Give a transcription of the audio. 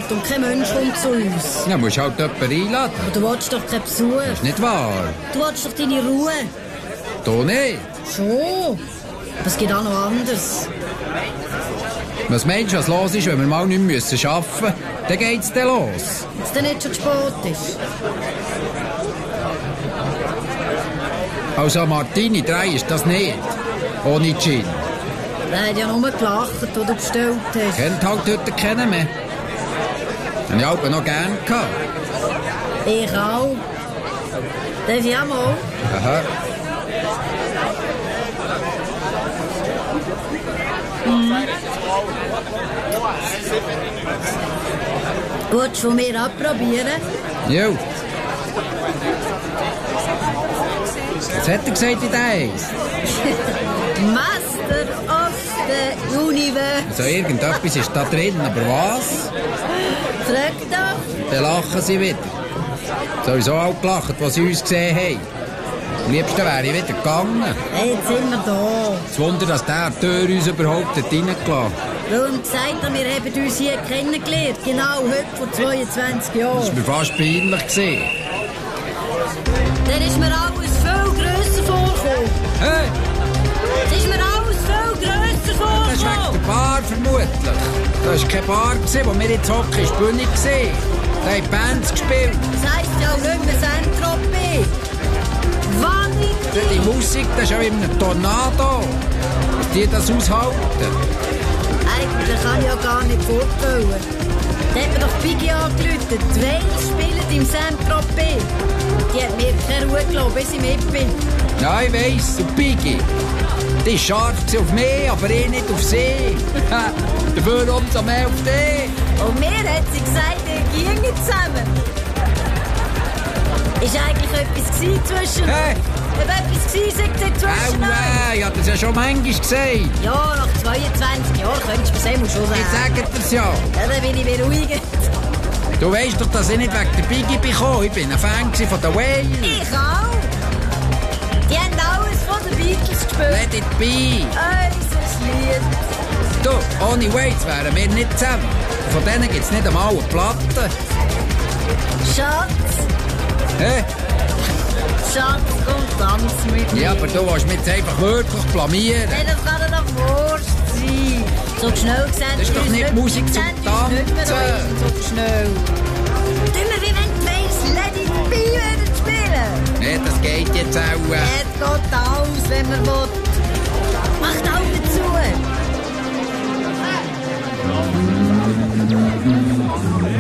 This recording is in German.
Geburt und kein Mensch kommt zu uns. Ja, musst halt jemanden einladen. Aber du willst doch keinen Besuch. Das ist nicht wahr. Du willst doch deine Ruhe. Du nicht? Schon. Aber es geht auch noch anders. Was meinst du, was los ist, wenn wir mal nicht mehr arbeiten müssen? Dann geht's dann los. Wenn es dann nicht schon zu spät ist. Also Martini 3 ist das nicht. Ohne Gin. Er hat ja nur gelacht, als du bestellt hast. Kennt halt heute keinen mehr. Den ich auch noch gern gehabt. Ich auch. Darf ich auch mal? Aha. Willst du von mir abprobieren? Jo. Was hat er gesagt, wie der heisst? Master of the Universe. Also irgendetwas ist da drin, aber was? Frag doch. Dann lachen sie wieder. Sowieso auch gelacht, als sie uns gesehen haben. Am liebsten wäre ich wieder gegangen. Hey, jetzt sind wir da. Das Wunder, dass der Tür uns überhaupt reingelassen hat. Weil ihm gesagt hat, wir haben uns hier kennengelernt. Genau heute vor 22 Jahren. Das war mir fast peinlich gewesen. Dann ist mir alles viel grösser vorgekommen. Hey, Es ist mir alles viel grösser das ist wegen vorgekommen. der Bar vermutlich. Das war keine Bar, wo wir jetzt hocken, das war die Bühne. Da haben Bands gespielt. Das heisst ja auch nicht mehr Saint-Tropez. Wahnsinnig. Die Musik, das ist ja wie ein Tornado. Dass die das aushalten. Eigentlich kann ich ja gar nicht vorstellen. Da hat mir doch Biggie angerufen. Die Wales spielen im Saint-Tropez. Die hat mir keine Ruhe gelassen, bis ich mit bin. Ja, ich weiss, und Biggie. Die war scharf auf mich, aber ich nicht auf sie. Dafür umso mehr auf dich. Und mir hat sie gesagt, wir gingen zusammen. Ist eigentlich etwas gewesen zwischen uns? Hey. Ob etwas gewesen sei zwischen uns? Ich hab das ja schon manchmal gesagt. Ja, nach 22 Jahren könntest du mir das schon Ich sagen. sage dir's ja. Ja, dann bin ich beruhigt. Du weißt doch, dass ich nicht wegen der Biggie bin. Ich bin ein Fan von den Wales. Ich auch. Die haben alles von den Beatles gespielt. Let it be. Unser Lied. Du, ohne Wales wären wir nicht zusammen. Von denen gibt's nicht einmal eine Platte. Schatz, Hä? Schatz, komm, tanz mit mir. Ja, aber du willst mich jetzt einfach wirklich blamieren. Hey, das kann doch Wurst sein. So schnell gesehen. Das ist doch nicht Musik zum Tanzen. Nicht mehr so schnell. Tun wir wie wenn die Wales Let It Be würden spielen. Nee, das geht jetzt auch. Es geht aus, wenn man will. Macht auch